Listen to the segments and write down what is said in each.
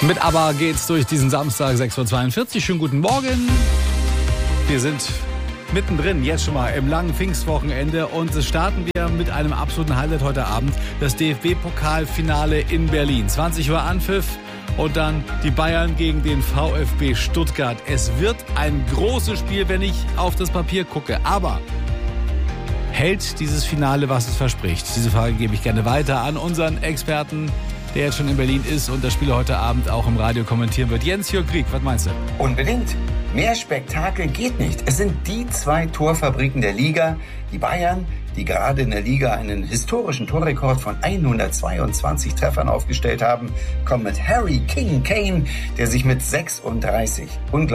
Mit ABBA geht's durch diesen Samstag, 6.42 Uhr. Schönen guten Morgen. Wir sind mittendrin, jetzt schon mal im langen Pfingstwochenende. Und starten wir mit einem absoluten Highlight heute Abend. Das DFB-Pokalfinale in Berlin. 20 Uhr Anpfiff und dann die Bayern gegen den VfB Stuttgart. Es wird ein großes Spiel, wenn ich auf das Papier gucke. Aber hält dieses Finale, was es verspricht? Diese Frage gebe ich gerne weiter an unseren Experten, der jetzt schon in Berlin ist und das Spiel heute Abend auch im Radio kommentieren wird. Jens-Jürgen Krieg, was meinst du? Unbedingt. Mehr Spektakel geht nicht. Es sind die zwei Torfabriken der Liga. Die Bayern, die gerade in der Liga einen historischen Torrekord von 122 Treffern aufgestellt haben, kommen mit Harry King Kane, der sich mit 36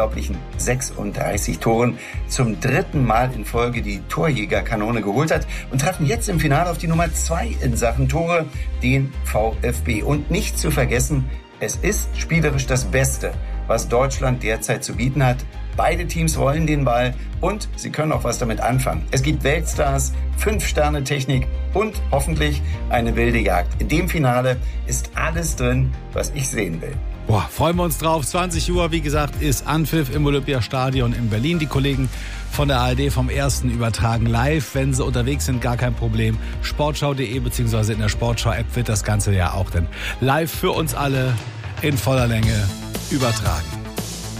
Toren zum dritten Mal in Folge die Torjägerkanone geholt hat und treffen jetzt im Finale auf die Nummer 2 in Sachen Tore, den VfB. Und nicht zu vergessen, es ist spielerisch das Beste, was Deutschland derzeit zu bieten hat. Beide Teams wollen den Ball und sie können auch was damit anfangen. Es gibt Weltstars, 5-Sterne-Technik und hoffentlich eine wilde Jagd. In dem Finale ist alles drin, was ich sehen will. Boah, freuen wir uns drauf. 20 Uhr, wie gesagt, ist Anpfiff im Olympiastadion in Berlin. Die Kollegen von der ARD vom Ersten übertragen live. Wenn sie unterwegs sind, gar kein Problem. Sportschau.de bzw. in der Sportschau-App wird das Ganze ja auch dann live für uns alle in voller Länge übertragen.